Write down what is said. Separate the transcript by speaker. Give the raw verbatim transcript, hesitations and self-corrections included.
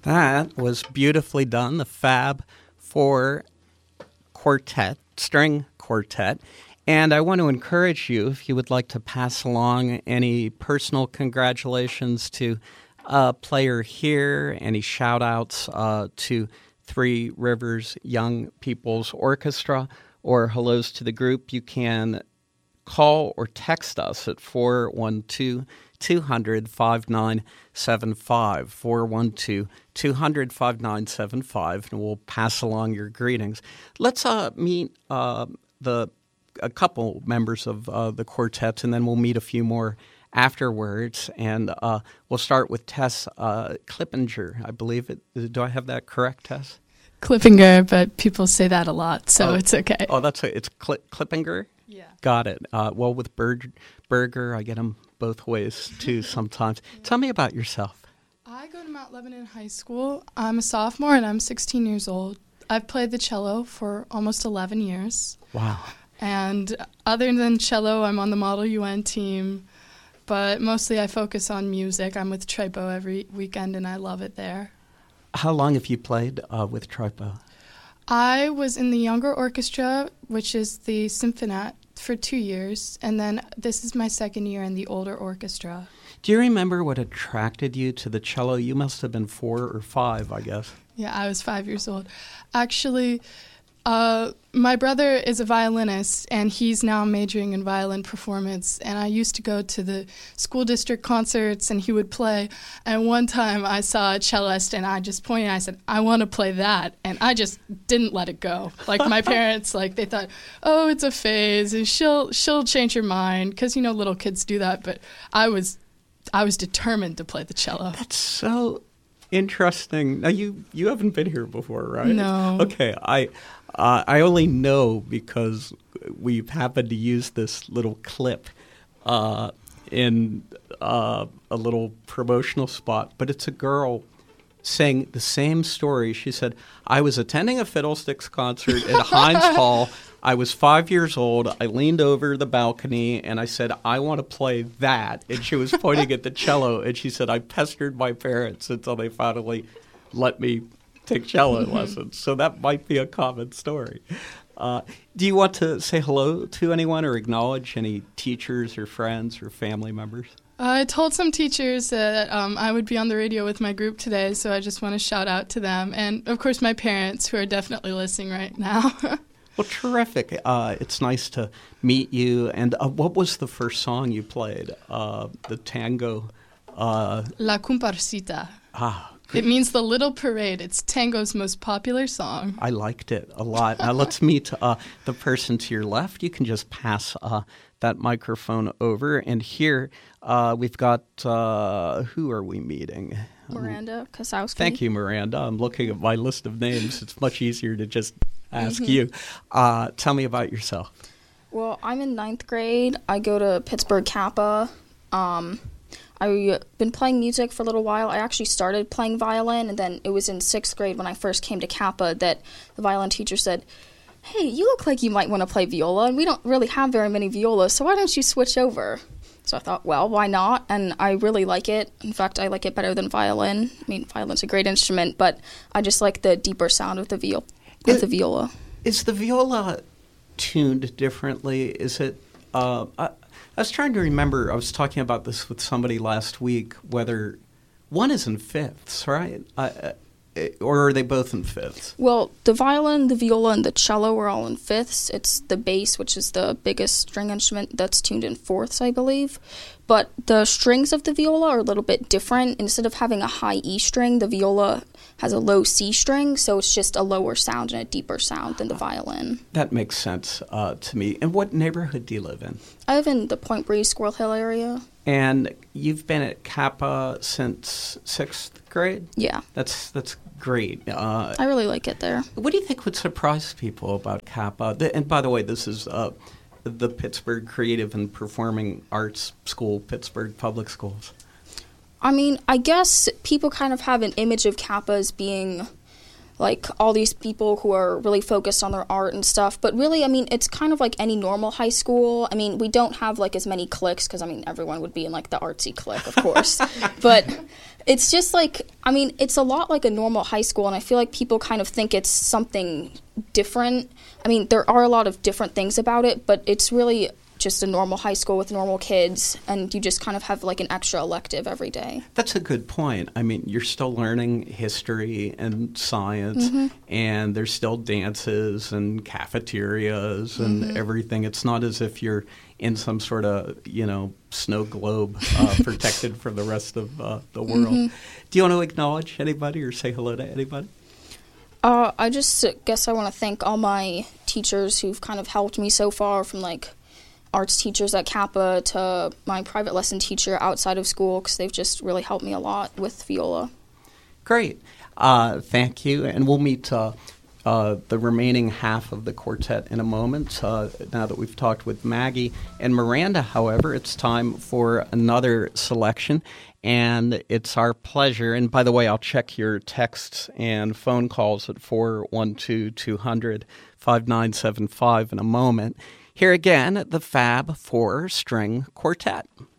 Speaker 1: That was beautifully done, the Fab Four Quartet, string quartet. And I want to encourage you, if you would like to pass along any personal congratulations to a player here, any shout-outs uh, to Three Rivers Young People's Orchestra, or hellos to the group, you can call or text us at four one two, two hundred, five nine seven five, four one two, two hundred, five nine seven five, and we'll pass along your greetings. Let's uh, meet uh, the a couple members of uh, the quartet, and then we'll meet a few more afterwards. And uh, we'll start with Tess uh, Klippinger, I believe. it. Do I have that correct, Tess?
Speaker 2: Klippinger, but people say that a lot, so
Speaker 1: oh,
Speaker 2: it's okay.
Speaker 1: Oh, that's a, it's Cli- Klippinger?
Speaker 2: Yeah.
Speaker 1: Got it. Uh, well, with Berg- Berger, I get them both ways, too, sometimes. Yeah. Tell me about yourself.
Speaker 2: I go to Mount Lebanon High School. I'm a sophomore, and I'm sixteen years old. I've played the cello for almost eleven years.
Speaker 1: Wow.
Speaker 2: And other than cello, I'm on the Model U N team, but mostly I focus on music. I'm with Tripo every weekend, and I love it there.
Speaker 1: How long have you played uh, with Tripo?
Speaker 2: I was in the younger orchestra, which is the Symphonette, for two years, and then this is my second year in the older orchestra.
Speaker 1: Do you remember what attracted you to the cello? You must have been four or five, I guess.
Speaker 2: Yeah, I was five years old. Actually, uh, my brother is a violinist, and he's now majoring in violin performance, and I used to go to the school district concerts, and he would play, and one time I saw a cellist, and I just pointed, and I said, I want to play that, and I just didn't let it go. Like, my parents, like, they thought, oh, it's a phase, and she'll, she'll change her mind, because, you know, little kids do that, but I was, I was determined to play the cello.
Speaker 1: That's so interesting. Now, you, you haven't been here before, right?
Speaker 2: No.
Speaker 1: Okay, I... Uh, I only know because we've happened to use this little clip uh, in uh, a little promotional spot, but it's a girl saying the same story. She said, I was attending a Fiddlesticks concert at Heinz Hall. I was five years old. I leaned over the balcony, and I said, I want to play that. And she was pointing at the cello, and she said, I pestered my parents until they finally let me take cello lessons. So that might be a common story. Uh, do you want to say hello to anyone or acknowledge any teachers or friends or family members?
Speaker 2: I told some teachers that um, I would be on the radio with my group today, so I just want to shout out to them. And, of course, my parents, who are definitely listening right now.
Speaker 1: Well, terrific. Uh, it's nice to meet you. And uh, what was the first song you played? Uh, the tango? Uh,
Speaker 2: La Comparsita.
Speaker 1: Ah,
Speaker 2: it means the little parade. It's tango's most popular song.
Speaker 1: I liked it a lot. Now let's meet uh, the person to your left. You can just pass uh, that microphone over. And here uh, we've got, uh, who are we meeting?
Speaker 3: Miranda Kosowski.
Speaker 1: Thank you, Miranda. I'm looking at my list of names. It's much easier to just ask mm-hmm. you. Uh, tell me about yourself.
Speaker 3: Well, I'm in ninth grade. I go to Pittsburgh Kappa. Um I've been playing music for a little while. I actually started playing violin, and then it was in sixth grade when I first came to Kappa that the violin teacher said, hey, you look like you might want to play viola, and we don't really have very many violas, so why don't you switch over? So I thought, well, why not? And I really like it. In fact, I like it better than violin. I mean, violin's a great instrument, but I just like the deeper sound of the, viol- of the viola.
Speaker 1: Is the viola tuned differently? Is it... Uh, I- I was trying to remember, I was talking about this with somebody last week, whether one is in fifths, right? Uh, or are they both in fifths?
Speaker 3: Well, the violin, the viola, and the cello are all in fifths. It's the bass, which is the biggest string instrument, that's tuned in fourths, I believe. But the strings of the viola are a little bit different. Instead of having a high E string, the viola has a low C string, so it's just a lower sound and a deeper sound than the violin.
Speaker 1: That makes sense uh, to me. And what neighborhood do you live in?
Speaker 3: I live in the Point Breeze, Squirrel Hill area.
Speaker 1: And you've been at Kappa since sixth grade?
Speaker 3: Yeah.
Speaker 1: That's that's great. Uh,
Speaker 3: I really like it there.
Speaker 1: What do you think would surprise people about Kappa? The, and by the way, this is uh, the Pittsburgh Creative and Performing Arts School, Pittsburgh Public Schools.
Speaker 3: I mean, I guess people kind of have an image of Kappa as being like all these people who are really focused on their art and stuff. But really, I mean, it's kind of like any normal high school. I mean, we don't have like as many cliques because, I mean, everyone would be in like the artsy clique, of course. But it's just like, I mean, it's a lot like a normal high school, and I feel like people kind of think it's something different. I mean, there are a lot of different things about it, but it's really just a normal high school with normal kids, and you just kind of have like an extra elective every day.
Speaker 1: That's a good point. I mean, you're still learning history and science, mm-hmm. and there's still dances and cafeterias and mm-hmm. everything. It's not as if you're in some sort of, you know, snow globe uh, protected from the rest of uh, the world. Mm-hmm. Do you want to acknowledge anybody or say hello to anybody?
Speaker 3: Uh, I just guess I want to thank all my teachers who've kind of helped me so far, from like arts teachers at Kappa to my private lesson teacher outside of school, because they've just really helped me a lot with viola.
Speaker 1: Great. Uh, thank you. And we'll meet uh, uh, the remaining half of the quartet in a moment, uh, now that we've talked with Maggie and Miranda. However, it's time for another selection, and it's our pleasure. And by the way, I'll check your texts and phone calls at four one two, two hundred, five nine seven five in a moment. Here again, the Fab Four String Quartet.